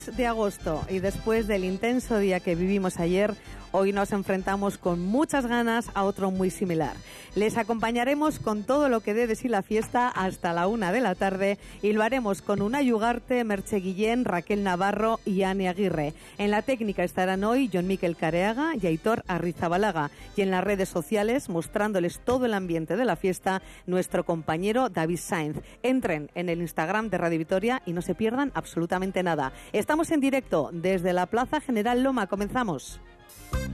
De agosto, y después del intenso día que vivimos ayer, hoy nos enfrentamos con muchas ganas a otro muy similar. Les acompañaremos con todo lo que dé de sí la fiesta hasta la 1 de la tarde y lo haremos con Unai Ugarte, Merche Guillén, Raquel Navarro y Ani Aguirre. En la técnica estarán hoy Jon Miquel Careaga y Aitor Arrizabalaga, y en las redes sociales, mostrándoles todo el ambiente de la fiesta, nuestro compañero David Sainz. Entren en el Instagram de Radio Vitoria y no se pierdan absolutamente nada. Estamos en directo desde la Plaza General Loma. Comenzamos.